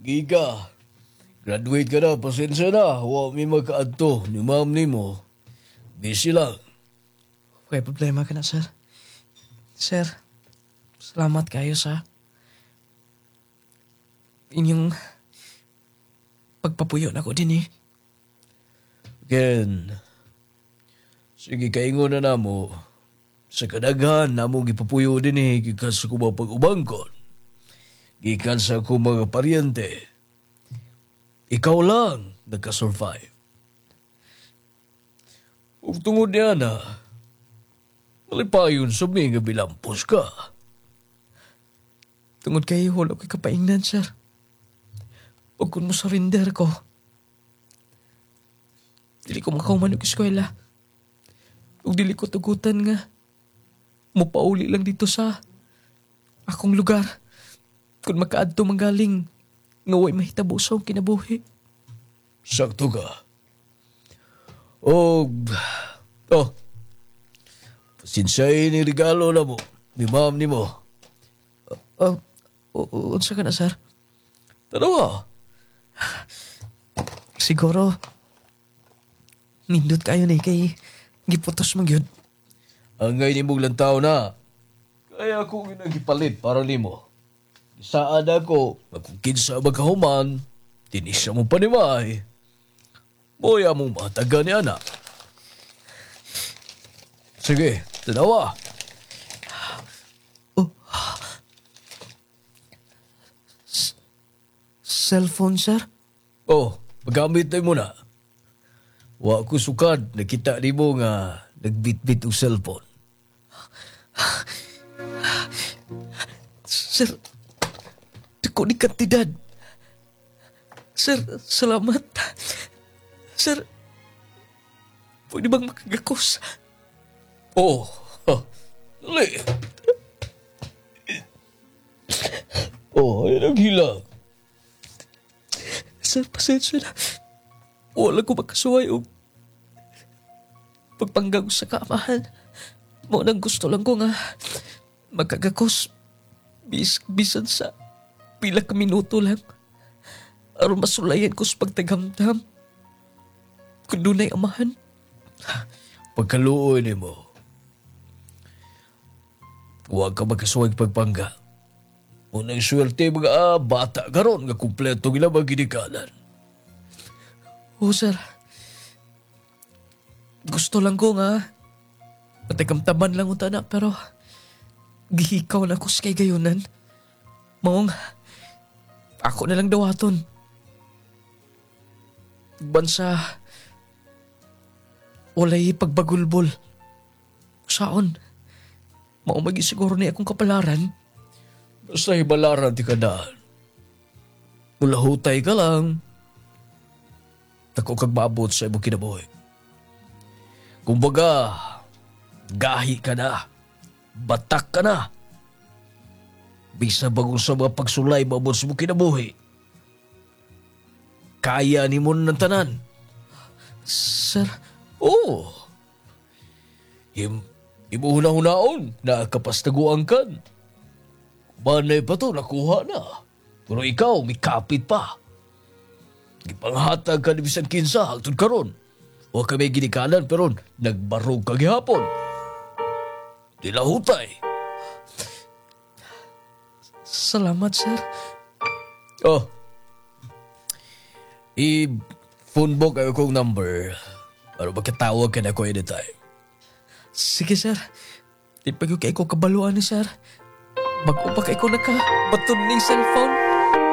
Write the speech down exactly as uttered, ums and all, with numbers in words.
Giga, graduate ka na, pasensya na. Huwag may makaadto ni ma'am ni mo. Busy lang. May problema ka na, sir. Sir, salamat kayo sa inyong pagpapuyo na ko din eh. Ken, sige kaingon na namo. Sa kadaghan namo gipapuyo din eh, gikan sa kuma pag-ubangkon. Gikan sa akong mga paryente. Ikaw lang nagka-survive. Ug tungod niya na, malipayon sa mga nga bilampos ka. Tungod kayo, wala ko'y kapaingnan, sir. Huwag kung mo surrender ko. Dili ko makauman ng eskwela. Ug dili ko tugutan nga. Mupauli lang dito sa akong lugar. Kung makaadto manggaling, nga way mahitabo sa akong kinabuhi. Sakto ka. O, oh, pasinsay ni regalo na mo, ni ma'am ni mo. Uh, uh, unsa ka na, sir? Tanawa. Siguro, nindot kayo na kay giputos mo gyud. Ang ngay ni mong lantaw na. Kaya ako ginagipalit para ni mo. Saan ako, magkukinsa magkahuman, tinisya mo panimay. Boya mong mataga ni anak. Sige, tanawa. Oh. S- cellphone, sir? Oh, magamit na mo na. Wa ko sukad, nakita ni mo nga nagbit-bit o cellphone. Sir, dako ni kantidad. Sir, salamat. Sir, pwede bang makagakos? Oh, ha, dali. Oh, ay naghilang. Sir, pasensya na. Wala ko makasuway o pagpanggang sa kaamahan. Mo nang gusto lang ko nga magkagakos bis bisan sa pila ka minuto lang. Aron masulayan ko sa pagtagamdam. Kung dunay amahan. Pagkaluoy ni mo. Huwag ka magkasuwag pagpangga. Unang swerte mga ah, bata karon nga kumpleto gila magginikanan. Oo, sir. Gusto lang ko nga patikamtaman lang unta na pero gihikaw na ko sa kay gayunan. Maong ako na lang dawaton. Bansa walay pagbagulbol. Saon? Mao magisiguro ni akong kapalaran. Basta hibalaran ti kadaan. Mula hutay ka lang. Tako kag maabot sa imong kinabuhi. Kumbaga, gahi ka na. Batak ka na. Bisa bagong sa mga pagsulay maabot sa imong kinabuhi. Kaya ni mo ng tanan. Sir, Oo. Him, imuhuna-hunaon na kapastaguan kan. Banay pa to, nakuha na. Pero ikaw, may kapit pa. Gipanghatag ka ni bisan kinsa, hagtod karon. Huwag kami ginikanan, pero nagbarog ka gihapon. Dilahutay. salamat, sir. Oh. I-phone book ako kong number. Para magkatawag ka na ko anytime. Sige, sir. Di pa yung kay ko kabaluan ni sir. Bago pa kay ko naka baton ni cellphone.